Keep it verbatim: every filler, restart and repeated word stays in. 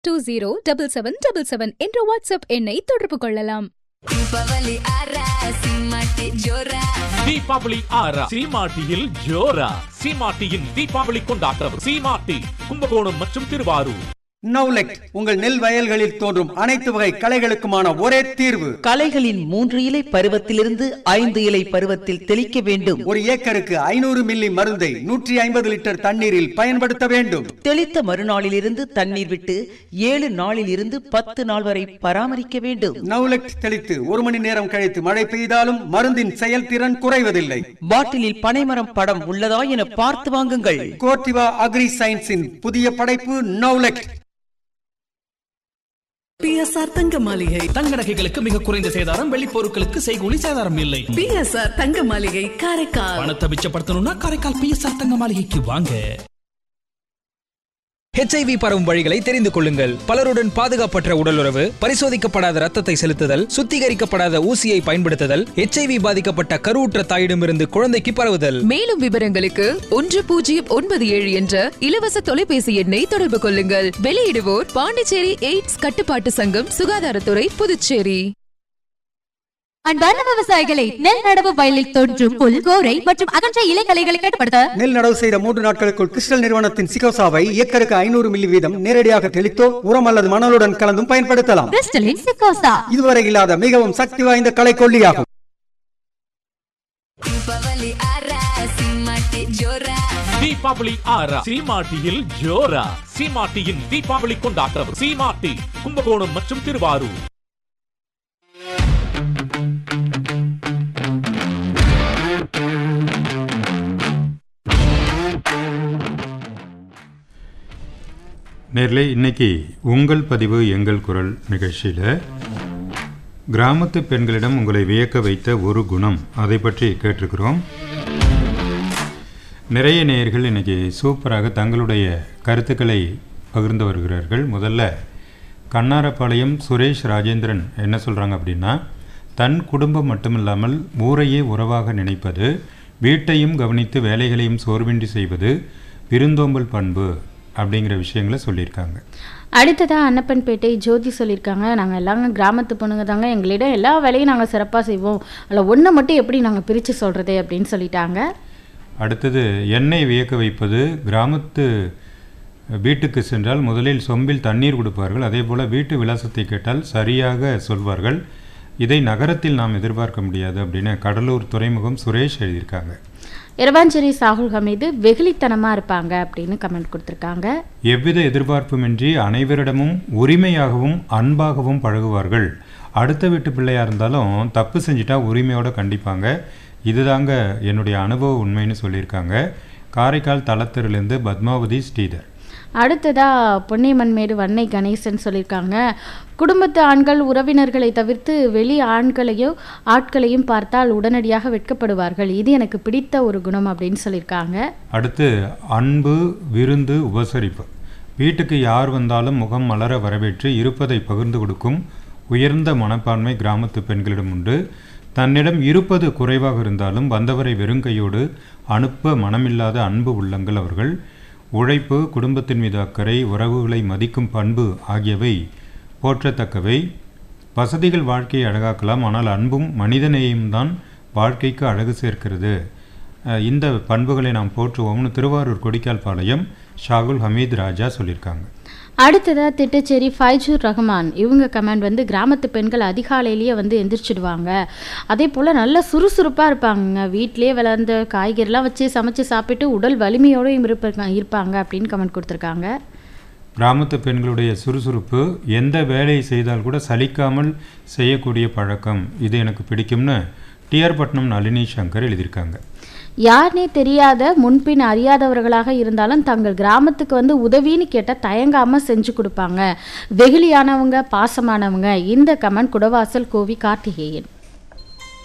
Two zero double seven double seven என்ற WhatsApp எண்ணை தொடர்பு கொள்ளலாம். தீபாவளி ஆரா சீமாட்டி ஜோரா தீபாவளி ஆரா சீமாட்டியில் ஜோரா. சீமாட்டியின் தீபாவளி கொண்டாட்டம் சீமாட்டி, கும்பகோணம் மற்றும் திருவாரூர். நவ்லெக் உங்கள் நெல் வயல்களில் தோன்றும் அனைத்து வகை களைகளுக்குமான ஒரே தீர்வு. களைகளின் மூன்று இலை பருவத்திலிருந்து ஐந்து இலை பருவத்தில் தெளிக்க வேண்டும். ஒரு ஏக்கருக்கு ஐநூறு மில்லி மருந்தை நூற்றி ஐம்பது லிட்டர் தண்ணீரில் பயன்படுத்த வேண்டும். தெளித்த மறுநாளிலிருந்து தண்ணீர் விட்டு ஏழு நாளில் இருந்து பத்து நாள் வரை பராமரிக்க வேண்டும். நவ்லெக் தெளித்து ஒரு மணி நேரம் கழித்து மழை பெய்தாலும் மருந்தின் செயல்திறன் குறைவதில்லை. பாட்டிலில் பனைமரம் படம் உள்ளதா என பார்த்து வாங்குங்கள். கோர்டிவா அக்ரி சயின்ஸின் புதிய படைப்பு நவ்லெக். பி எஸ் ஆர் தங்க மாளிகை தங்க நகைகளுக்கு மிக குறைந்த சேதாரம், வெள்ளி பொருட்களுக்கு செய்கூலி சேதாரம் இல்லை. பி எஸ் ஆர் தங்க மாளிகை காரைக்கால். பணத்தை மிச்சப்படுத்தணும்னா காரைக்கால் பி எஸ் ஆர் தங்க மாளிகைக்கு வாங்க. ஹெச் ஐ வி பரவும் வழிகளை தெரிந்து கொள்ளுங்கள். பலருடன் பாதுகாப்பற்ற உடலுறவு, பரிசோதிக்கப்படாத ரத்தத்தை செலுத்துதல், சுத்திகரிக்கப்படாத ஊசியை பயன்படுத்துதல், ஹெச் ஐ வி பாதிக்கப்பட்ட கருவுற்ற தாயிடமிருந்து குழந்தைக்கு பரவுதல். மேலும் விவரங்களுக்கு ஒன்று பூஜ்ஜியம் ஒன்பது ஏழு என்ற இலவச தொலைபேசி எண்ணை தொடர்பு கொள்ளுங்கள். வெளியிடுவோர் பாண்டிச்சேரி எய்ட்ஸ் கட்டுப்பாட்டு சங்கம், சுகாதாரத்துறை, புதுச்சேரி. அன்பார்ந்த விவசாயிகளை, நெல் நடவு வயலில் தோன்றும் புல், கோரை மற்றும் அகன்ற இலைகளை கட்டுப்படுத்த நெல் நடவு செய்த மூன்று நாட்களுக்குள் கிறிஸ்டல் நிறுவனத்தின் சிகோசாவை ஏக்கருக்கு ஐநூறு மில்லி வீதம் நேரடியாக தெளித்தோ உரம் அல்லது மணலுடன் கலந்தும் பயன்படுத்தலாம். கிறிஸ்டலின் சிகோசா இதுவரை இல்லாத மிகவும் சக்தி வாய்ந்த களை கொல்லியாகும். தீபாவளி ஆரா சீமாட்டி ஜோரா தீபாவளி ஆரா சீமாட்டியில் ஜோரா. சீமாட்டியின் தீபாவளி கொண்டாட்டம் சீமாட்டி, கும்பகோணம் மற்றும் திருவாரூர். நேர்லே இன்னைக்கு உங்கள் பதிவு எங்கள் குரல் நிகழ்ச்சியில் கிராமத்து பெண்களிடம் உங்களை வியக்க வைத்த ஒரு குணம், அதை பற்றி கேட்டிருக்கிறோம். நிறைய நேயர்கள் இன்னைக்கு சூப்பராக தங்களுடைய கருத்துக்களை பகிர்ந்து வருகிறார்கள். முதல்ல கண்ணாரப்பாளையம் சுரேஷ் ராஜேந்திரன் என்ன சொல்கிறாங்க அப்படின்னா, தன் குடும்பம் மட்டுமில்லாமல் ஊரையே உறவாக நினைப்பது, வீட்டையும் கவனித்து வேலைகளையும் சோர்வின்றி செய்வது விருந்தோம்பல் பண்பு அப்படிங்கிற விஷயங்களை சொல்லியிருக்காங்க. அடுத்ததாக அன்னப்பன்பேட்டை ஜோதி சொல்லியிருக்காங்க, நாங்கள் எல்லாங்க கிராமத்து பொண்ணுங்க தாங்க, எங்களிடம் எல்லா வேலையும் நாங்கள் சிறப்பாக செய்வோம், அதில் ஒன்றை மட்டும் எப்படி நாங்கள் பிரித்து சொல்கிறது அப்படின்னு சொல்லிட்டாங்க. அடுத்தது என்னை வியக்க வைப்பது, கிராமத்து வீட்டுக்கு சென்றால் முதலில் சொம்பில் தண்ணீர் கொடுப்பார்கள், அதே போல் வீட்டு விலாசத்தை கேட்டால் சரியாக சொல்வார்கள், இதை நகரத்தில் நாம் எதிர்பார்க்க முடியாது அப்படின்னு கடலூர் துறைமுகம் சுரேஷ் எழுதியிருக்காங்க. இரவாஞ்சேரி சாகுல் ஹமீது வெகுளித்தனமாக இருப்பாங்க அப்படின்னு கமெண்ட் கொடுத்துருக்காங்க. எவ்வித எதிர்பார்ப்புமின்றி அனைவரிடமும் உரிமையாகவும் அன்பாகவும் பழகுவார்கள். அடுத்த வீட்டு பிள்ளையாக இருந்தாலும் தப்பு செஞ்சிட்டா உரிமையோடு கண்டிப்பாங்க. இதுதாங்க என்னுடைய அனுபவ உண்மைன்னு சொல்லியிருக்காங்க. காரைக்கால் தளத்திலிருந்து பத்மாவதி ஸ்ரீதர். அடுத்ததாக பொன்னியம்மன்மேடு வன்னை கணேசன் சொல்லியிருக்காங்க, குடும்பத்து ஆண்கள் உறவினர்களை தவிர்த்து வெளி ஆண்களையோ ஆட்களையும் பார்த்தால் உடனடியாக வெட்கப்படுவார்கள், இது எனக்கு பிடித்த ஒரு குணம் அப்படின்னு சொல்லியிருக்காங்க. அடுத்து அன்பு, விருந்து, உபசரிப்பு. வீட்டுக்கு யார் வந்தாலும் முகம் மலர வரவேற்று இருப்பதை பகிர்ந்து கொடுக்கும் உயர்ந்த மனப்பான்மை கிராமத்து பெண்களிடம் உண்டு. தன்னிடம் இருப்பது குறைவாக இருந்தாலும் வந்தவரை வெறுங்கையோடு அனுப்ப மனமில்லாத அன்பு உள்ளங்கள் அவர்கள். உழைப்பு, குடும்பத்தின் மீது அக்கறை, உறவுகளை மதிக்கும் பண்பு ஆகியவை போற்றத்தக்கவை. வசதிகள் வாழ்க்கையை அழகாக்கலாம், ஆனால் அன்பும் மனிதநேயம் தான் வாழ்க்கைக்கு அழகு சேர்க்கிறது. இந்த பண்புகளை நாம் போற்றுவோம்னு திருவாரூர் கொடிக்கால் பாளையம் ஷாகுல் ஹமீத் ராஜா சொல்லியிருக்காங்க. அடுத்ததாக திட்டச்சேரி ஃபைஜூர் ரஹ்மான், இவங்க கமெண்ட் வந்து, கிராமத்து பெண்கள் அதிகாலையிலேயே வந்து எந்திரிச்சிடுவாங்க, அதே போல் நல்ல சுறுசுறுப்பாக இருப்பாங்க, வீட்டிலே விளையாந்த காய்கறிலாம் வச்சு சமைச்சு சாப்பிட்டு உடல் வலிமையோடு இருப்பாங்க இருப்பாங்க அப்படின்னு கமெண்ட் கொடுத்துருக்காங்க. கிராமத்து பெண்களுடைய சுறுசுறுப்பு, எந்த வேலையை செய்தால் கூட சலிக்காமல் செய்யக்கூடிய பழக்கம், இது எனக்கு பிடிக்கும்னு டிஆர் பட்னம் நளினி சங்கர் எழுதியிருக்காங்க. யாருனே தெரியாத முன்பின் அறியாதவர்களாக இருந்தாலும் தங்கள் கிராமத்துக்கு வந்து உதவின்னு கேட்டால் தயங்காமல் செஞ்சு கொடுப்பாங்க, வெகுளியானவங்க, பாசமானவங்க. இந்த கமெண்ட் குடவாசல் கோவி கார்த்திகேயன்.